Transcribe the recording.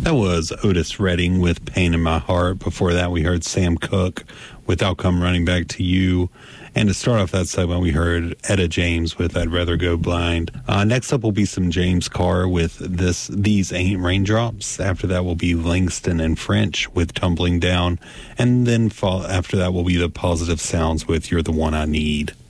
That was Otis Redding with Pain in My Heart. Before that, we heard Sam Cooke with I'll Come Running Back to You. And to start off that segment, we heard Etta James with I'd Rather Go Blind. Next up will be some James Carr with These Ain't Raindrops. After that will be Langston and French with Tumbling Down. And then after that will be the Positive Sounds with You're the One I Need.